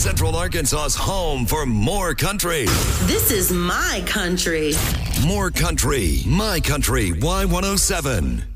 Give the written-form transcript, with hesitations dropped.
Central Arkansas's home for more country. This is my country. More country, my country, Y107.